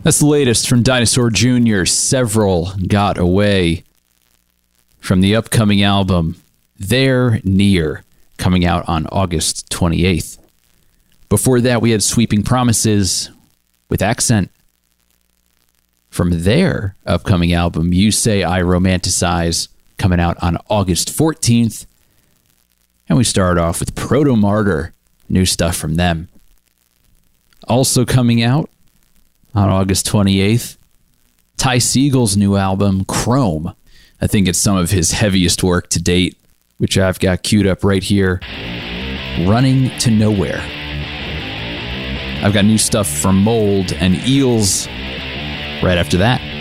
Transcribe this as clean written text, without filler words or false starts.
That's the latest from Dinosaur Jr. Several Got Away from the upcoming album They're Near, coming out on August 28th. Before that, we had Sweeping Promises with Accent from their upcoming album You Say I Romanticize, coming out on August 14th. And we started off with Proto Martyr, new stuff from them. Also coming out on August 28th, Ty Segall's new album, Chrome. I think it's some of his heaviest work to date, which I've got queued up right here. Running to Nowhere. I've got new stuff from Mold and Eels right after that.